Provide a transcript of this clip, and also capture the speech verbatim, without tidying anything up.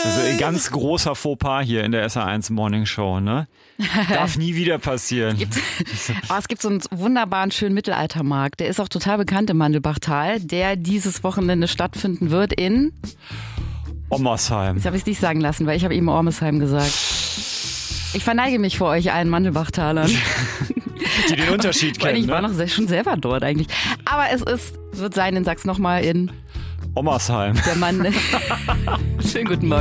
Also ein ganz großer Fauxpas hier in der S R eins Morning Show, ne? Darf nie wieder passieren. Es gibt, oh, es gibt so einen wunderbaren, schönen Mittelaltermarkt. Der ist auch total bekannt im Mandelbachtal, der dieses Wochenende stattfinden wird in Ommersheim. Jetzt habe ich es nicht sagen lassen, weil ich habe eben Ormesheim gesagt. Ich verneige mich vor euch allen Mandelbachtalern. Die den Unterschied kennen. Ich ne? war noch sehr, schon selber dort eigentlich. Aber es ist, wird sein, in sag's nochmal, in Ommersheim. Der Mann. Schönen guten Morgen.